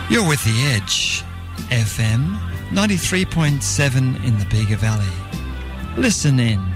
You're with The Edge, FM 93.7 in the Bega Valley. Listen in.